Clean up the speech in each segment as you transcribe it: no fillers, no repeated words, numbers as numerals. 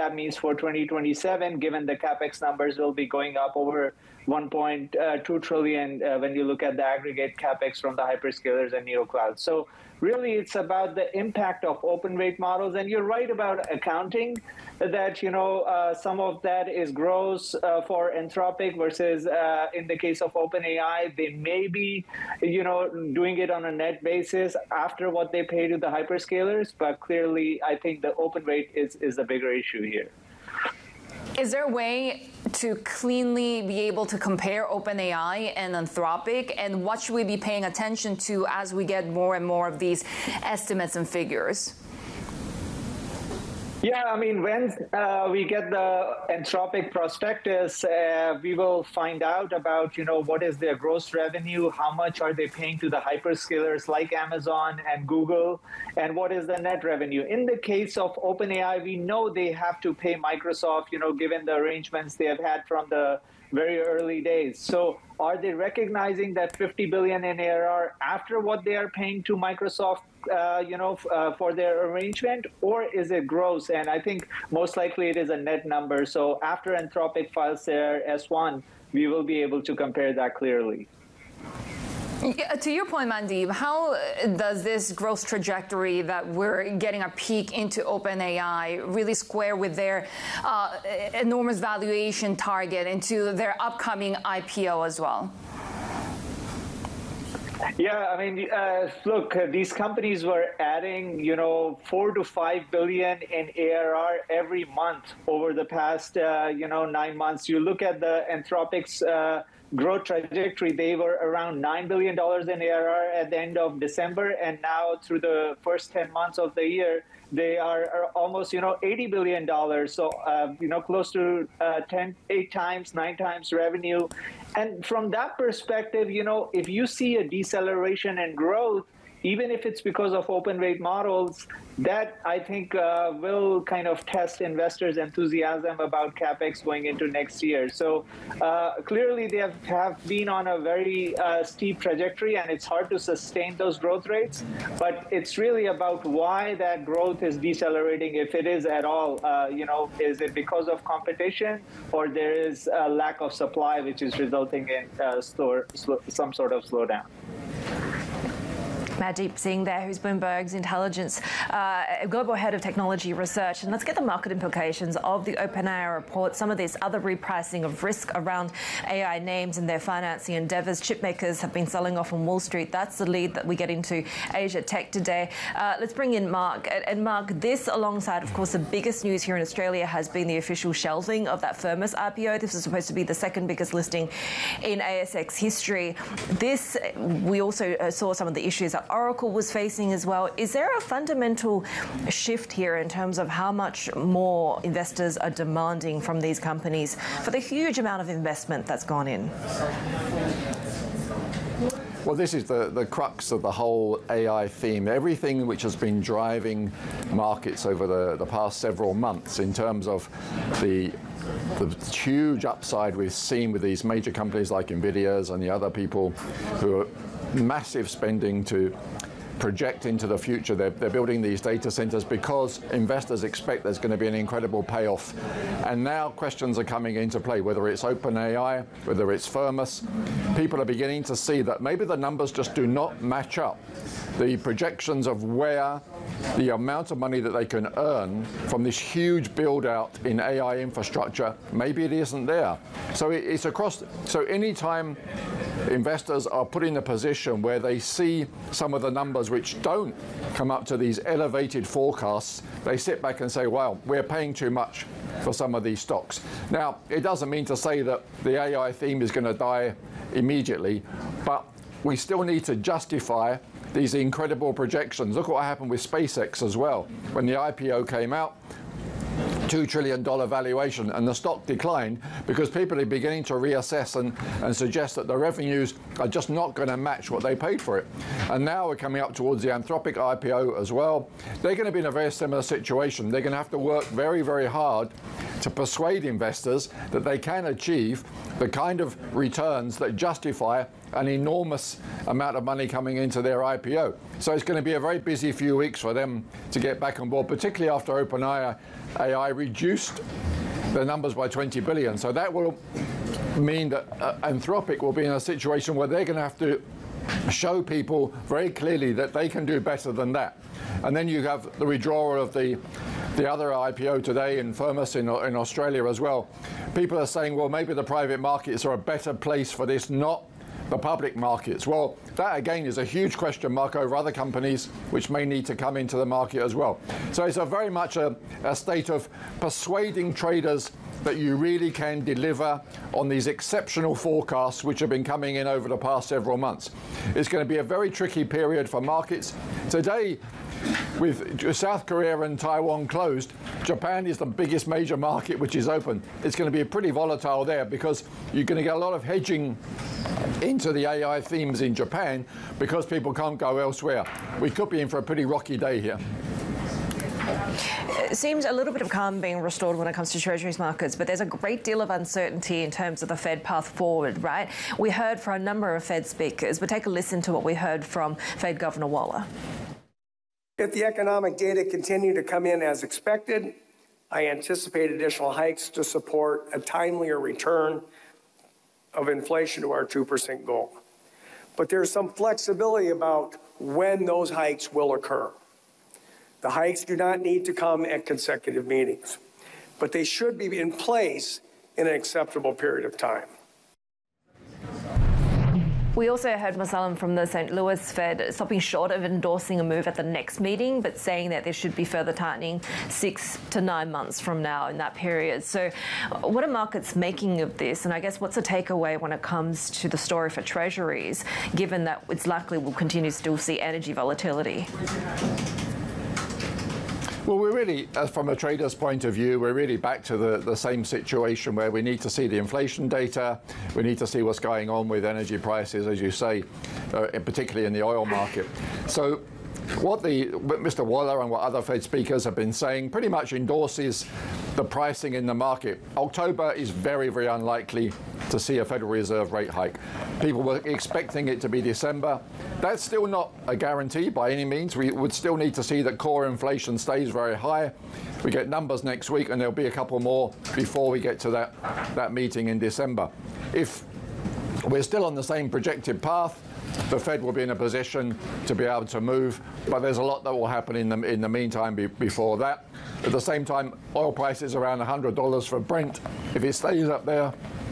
that means for 2027, given the capex numbers will be going up over 1.2 trillion when you look at the aggregate capex from the hyperscalers and neoclouds. So really, it's about the impact of open weight models. And you're right about accounting, that some of that is gross for Anthropic versus in the case of OpenAI, they may be doing it on a net basis after what they pay to the hyperscalers. But clearly, I think the open weight is a bigger issue here. Is there a way to cleanly be able to compare OpenAI and Anthropic, and what should we be paying attention to as we get more and more of these estimates and figures? Yeah, I mean, when we get the Anthropic prospectus, we will find out about, what is their gross revenue, how much are they paying to the hyperscalers like Amazon and Google, and what is the net revenue. In the case of OpenAI, we know they have to pay Microsoft, given the arrangements they have had from the very early days. So are they recognizing that 50 billion in ARR after what they are paying to Microsoft, for their arrangement, or is it gross? And I think most likely it is a net number. So after Anthropic files their S1, we will be able to compare that clearly. To your point, Mandeep, how does this growth trajectory that we're getting a peek into OpenAI really square with their enormous valuation target into their upcoming IPO as well? Yeah, I mean, look, these companies were adding, 4 to 5 billion in ARR every month over the past, 9 months. You look at the Anthropic's growth trajectory, they were around $9 billion in ARR at the end of December, and now through the first 10 months of the year, they are almost, $80 billion. So, close to 8 times, 9 times revenue. And from that perspective, if you see a deceleration in growth, even if it's because of open weight models, that I think will kind of test investors' enthusiasm about capex going into next year. So clearly they have been on a very steep trajectory, and it's hard to sustain those growth rates. But it's really about why that growth is decelerating, if it is at all. Is it because of competition, or there is a lack of supply, which is resulting in some sort of slowdown? Mandeep Singh there, who's Bloomberg's intelligence global head of technology research. And let's get the market implications of the OpenAI report, some of this other repricing of risk around AI names and their financing endeavors. Chipmakers have been selling off on Wall Street. That's the lead that we get into Asia Tech today. Let's bring in Mark. And Mark, this alongside, of course, the biggest news here in Australia has been the official shelving of that Firmus IPO. This is supposed to be the second biggest listing in ASX history. This, we also saw some of the issues that Oracle was facing as well. Is there a fundamental shift here in terms of how much more investors are demanding from these companies for the huge amount of investment that's gone in? Well, this is the crux of the whole AI theme. Everything which has been driving markets over the past several months in terms of the huge upside we've seen with these major companies like NVIDIA's and the other people who are massive spending to project into the future. They're building these data centers because investors expect there's going to be an incredible payoff. And now questions are coming into play, whether it's OpenAI, whether it's Firmus. People are beginning to see that maybe the numbers just do not match up. The projections of where the amount of money that they can earn from this huge build out in AI infrastructure, maybe it isn't there. So it's across. So anytime investors are put in a position where they see some of the numbers which don't come up to these elevated forecasts, they sit back and say, well, we're paying too much for some of these stocks. Now, it doesn't mean to say that the AI theme is going to die immediately, but we still need to justify these incredible projections. Look what happened with SpaceX as well. When the IPO came out, $2 trillion valuation, and the stock declined because people are beginning to reassess and suggest that the revenues are just not going to match what they paid for it. And now we're coming up towards the Anthropic IPO as well. They're going to be in a very similar situation. They're going to have to work very, very hard to persuade investors that they can achieve the kind of returns that justify an enormous amount of money coming into their IPO. So it's going to be a very busy few weeks for them to get back on board, particularly after OpenAI reduced the numbers by 20 billion. So that will mean that Anthropic will be in a situation where they're going to have to show people very clearly that they can do better than that. And then you have the withdrawal of the other IPO today in Firmus in Australia as well. People are saying, well, maybe the private markets are a better place for this, not the public markets. Well, that again is a huge question mark over other companies which may need to come into the market as well. So it's very much a state of persuading traders that you really can deliver on these exceptional forecasts which have been coming in over the past several months. It's going to be a very tricky period for markets. Today, with South Korea and Taiwan closed, Japan is the biggest major market which is open. It's going to be pretty volatile there because you're going to get a lot of hedging into the AI themes in Japan because people can't go elsewhere. We could be in for a pretty rocky day here. It seems a little bit of calm being restored when it comes to treasuries markets, but there's a great deal of uncertainty in terms of the Fed path forward, right? We heard from a number of Fed speakers, but take a listen to what we heard from Fed Governor Waller. If the economic data continue to come in as expected, I anticipate additional hikes to support a timelier return of inflation to our 2% goal. But there's some flexibility about when those hikes will occur. The hikes do not need to come at consecutive meetings, but they should be in place in an acceptable period of time. We also heard Musalem from the St. Louis Fed stopping short of endorsing a move at the next meeting, but saying that there should be further tightening 6 to 9 months from now in that period. So what are markets making of this? And I guess what's the takeaway when it comes to the story for treasuries, given that it's likely we'll continue to still see energy volatility? Well, we're really, from a trader's point of view, we're really back to the same situation where we need to see the inflation data, we need to see what's going on with energy prices, as you say, particularly in the oil market. So what Mr. Waller and what other Fed speakers have been saying pretty much endorses the pricing in the market. October is very, very unlikely to see a Federal Reserve rate hike. People were expecting it to be December. That's still not a guarantee by any means. We would still need to see that core inflation stays very high. We get numbers next week and there'll be a couple more before we get to that meeting in December. If we're still on the same projected path, the Fed will be in a position to be able to move, but there's a lot that will happen in the meantime before that. At the same time, oil prices around $100 for Brent. If it stays up there,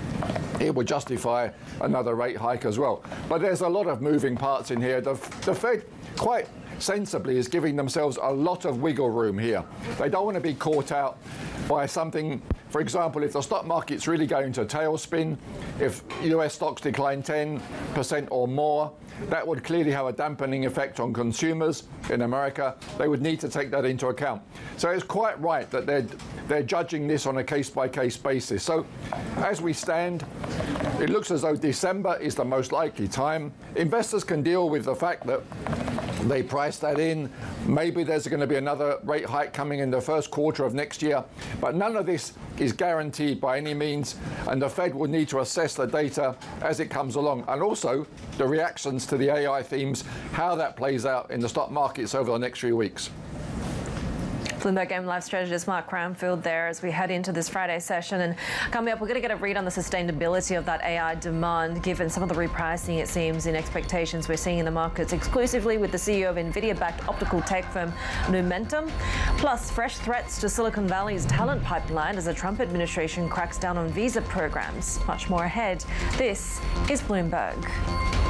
it would justify another rate hike as well. But there's a lot of moving parts in here. The Fed, quite sensibly, is giving themselves a lot of wiggle room here. They don't want to be caught out by something. For example, if the stock market's really going to tailspin, if US stocks decline 10% or more, that would clearly have a dampening effect on consumers in America. They would need to take that into account. So it's quite right that they're judging this on a case-by-case basis. So as we stand, it looks as though December is the most likely time. Investors can deal with the fact that they price that in. Maybe there's going to be another rate hike coming in the first quarter of next year. But none of this is guaranteed by any means. And the Fed will need to assess the data as it comes along. And also the reactions to the AI themes, how that plays out in the stock markets over the next few weeks. Bloomberg Game Live strategist Mark Cranfield there as we head into this Friday session. And coming up, we're going to get a read on the sustainability of that AI demand, given some of the repricing, it seems, in expectations we're seeing in the markets, exclusively with the CEO of NVIDIA-backed optical tech firm Numentum. Plus, fresh threats to Silicon Valley's talent pipeline as the Trump administration cracks down on visa programs. Much more ahead. This is Bloomberg.